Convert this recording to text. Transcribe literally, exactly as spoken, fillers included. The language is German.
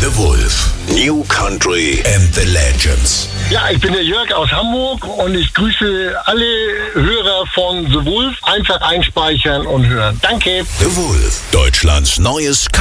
The Wolf. New Country and the Legends. Ja, ich bin der Jörg aus Hamburg und ich grüße alle Hörer von The Wolf. Einfach einspeichern und hören. Danke. The Wolf. Deutschlands neues